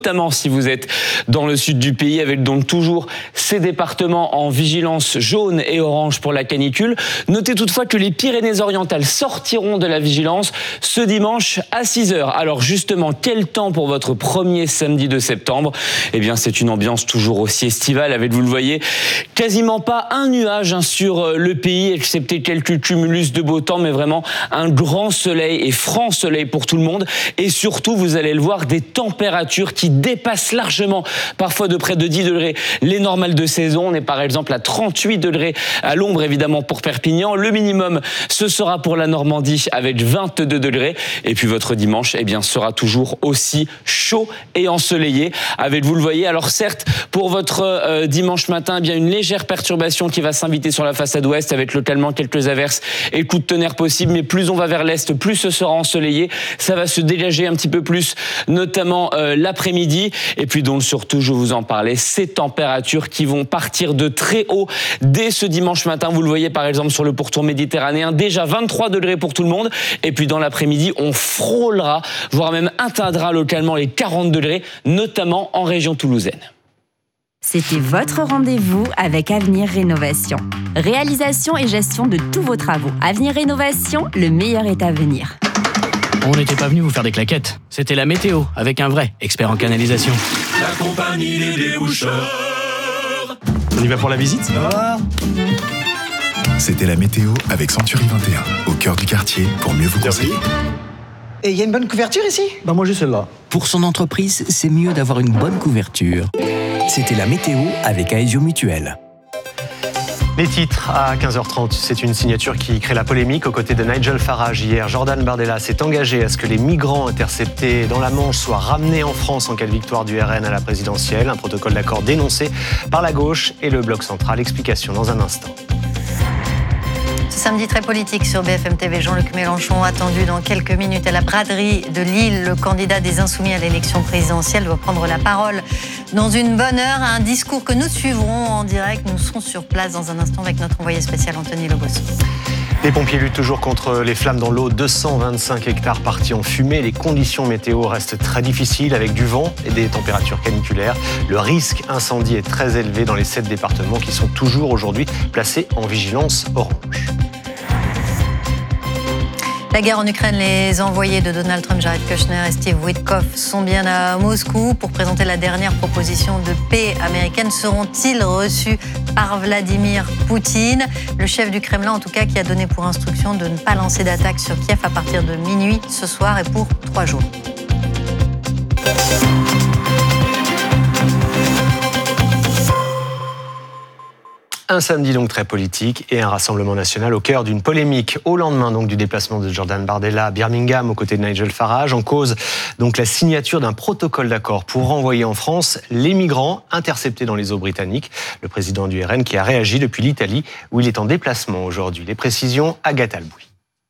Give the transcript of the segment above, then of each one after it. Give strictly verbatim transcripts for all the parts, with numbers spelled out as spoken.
Notamment si vous êtes dans le sud du pays, avec donc toujours ces départements en vigilance jaune et orange pour la canicule. Notez toutefois que les Pyrénées-Orientales sortiront de la vigilance ce dimanche à six heures. Alors justement, quel temps pour votre premier samedi de septembre ? Eh bien, c'est une ambiance toujours aussi estivale, avec, vous le voyez, quasiment pas un nuage hein, sur le pays, excepté quelques cumulus de beau temps, mais vraiment un grand soleil et franc soleil pour tout le monde. Et surtout, vous allez le voir, des températures qui dépasse largement, parfois de près de dix degrés, les normales de saison. On est par exemple à trente-huit degrés à l'ombre, évidemment, pour Perpignan. Le minimum, ce sera pour la Normandie avec vingt-deux degrés. Et puis votre dimanche, eh bien, sera toujours aussi chaud et ensoleillé. Avec, vous le voyez, alors certes, pour votre euh, dimanche matin, eh bien, une légère perturbation qui va s'inviter sur la façade ouest, avec localement quelques averses et coups de tonnerre possibles. Mais plus on va vers l'est, plus ce sera ensoleillé. Ça va se dégager un petit peu plus, notamment euh, l'après-midi. Et puis donc surtout, je vous en parlais, ces températures qui vont partir de très haut dès ce dimanche matin. Vous le voyez par exemple sur le pourtour méditerranéen, déjà vingt-trois degrés pour tout le monde. Et puis dans l'après-midi, on frôlera, voire même atteindra localement les quarante degrés, notamment en région toulousaine. C'était votre rendez-vous avec Avenir Rénovation. Réalisation et gestion de tous vos travaux. Avenir Rénovation, le meilleur est à venir. On n'était pas venu vous faire des claquettes. C'était la météo, avec un vrai expert en canalisation. La compagnie des déboucheurs. On y va pour la visite ? Ah. C'était la météo avec Century vingt et un, au cœur du quartier, pour mieux vous conseiller. Et il y a une bonne couverture ici ? Bah moi j'ai celle-là. Pour son entreprise, c'est mieux d'avoir une bonne couverture. C'était la météo avec Aesio Mutuel. Les titres à quinze heures trente, c'est une signature qui crée la polémique. Aux côtés de Nigel Farage hier, Jordan Bardella s'est engagé à ce que les migrants interceptés dans la Manche soient ramenés en France en cas de victoire du R N à la présidentielle. Un protocole d'accord dénoncé par la gauche et le Bloc central. Explication dans un instant. Ce samedi très politique sur B F M T V, Jean-Luc Mélenchon attendu dans quelques minutes à la braderie de Lille. Le candidat des Insoumis à l'élection présidentielle doit prendre la parole dans une bonne heure. Un discours que nous suivrons en direct. Nous serons sur place dans un instant avec notre envoyé spécial Anthony Lobos. Les pompiers luttent toujours contre les flammes dans l'eau. deux cent vingt-cinq hectares partis en fumée. Les conditions météo restent très difficiles avec du vent et des températures caniculaires. Le risque incendie est très élevé dans les sept départements qui sont toujours aujourd'hui placés en vigilance orange. La guerre en Ukraine, les envoyés de Donald Trump, Jared Kushner et Steve Witkoff sont bien à Moscou pour présenter la dernière proposition de paix américaine. Seront-ils reçus par Vladimir Poutine ? Le chef du Kremlin, en tout cas, qui a donné pour instruction de ne pas lancer d'attaque sur Kiev à partir de minuit ce soir et pour trois jours. Un samedi donc très politique et un rassemblement national au cœur d'une polémique au lendemain donc du déplacement de Jordan Bardella à Birmingham aux côtés de Nigel Farage. En cause donc la signature d'un protocole d'accord pour renvoyer en France les migrants interceptés dans les eaux britanniques. Le président du R N qui a réagi depuis l'Italie où il est en déplacement aujourd'hui. Les précisions, Agathe Albouy.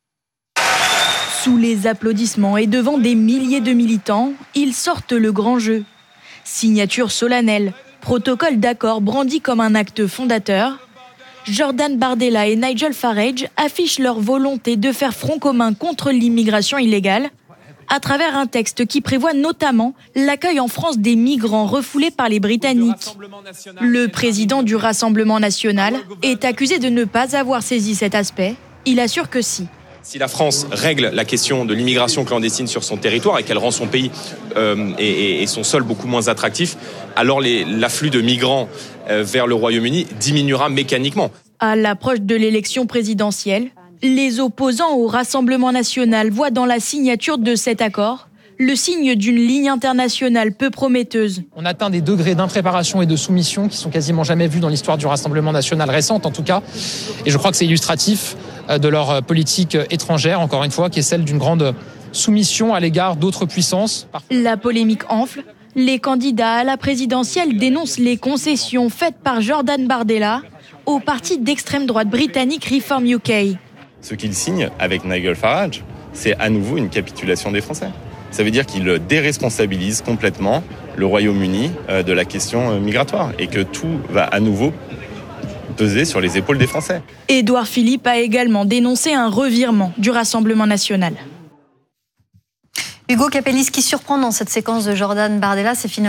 Sous les applaudissements et devant des milliers de militants, ils sortent le grand jeu. Signature solennelle. Protocole d'accord brandi comme un acte fondateur, Jordan Bardella et Nigel Farage affichent leur volonté de faire front commun contre l'immigration illégale à travers un texte qui prévoit notamment l'accueil en France des migrants refoulés par les Britanniques. Le président du Rassemblement national est accusé de ne pas avoir saisi cet aspect. Il assure que si. Si la France règle la question de l'immigration clandestine sur son territoire et qu'elle rend son pays euh, et, et son sol beaucoup moins attractif, alors les, l'afflux de migrants euh, vers le Royaume-Uni diminuera mécaniquement. À l'approche de l'élection présidentielle, les opposants au Rassemblement national voient dans la signature de cet accord le signe d'une ligne internationale peu prometteuse. On atteint des degrés d'impréparation et de soumission qui sont quasiment jamais vus dans l'histoire du Rassemblement national récente en tout cas. Et je crois que c'est illustratif de leur politique étrangère, encore une fois, qui est celle d'une grande soumission à l'égard d'autres puissances. La polémique enfle. Les candidats à la présidentielle dénoncent les concessions faites par Jordan Bardella au parti d'extrême droite britannique Reform U K. Ce qu'il signe avec Nigel Farage, c'est à nouveau une capitulation des Français. Ça veut dire qu'il déresponsabilise complètement le Royaume-Uni de la question migratoire et que tout va à nouveau peser sur les épaules des Français. Édouard Philippe a également dénoncé un revirement du Rassemblement national. Hugo Capelli, ce qui surprend dans cette séquence de Jordan Bardella, c'est finalement